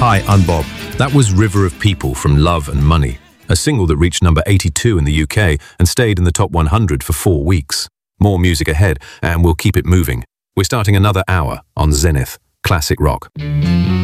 Hi, I'm Bob. That was River of People from Love and Money, a single that reached number 82 in the UK and stayed in the top 100 for 4 weeks. More music ahead, and we'll keep it moving. We're starting another hour on Zenith Classic Rock.